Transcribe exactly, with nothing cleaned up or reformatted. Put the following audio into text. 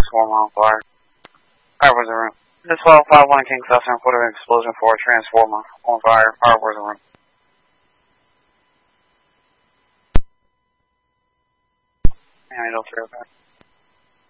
transformer on fire. Alright, where's the room? This twelve five one King Southern reported an explosion for a transformer on fire. Alright, where's the room? Yeah, I don't care about that.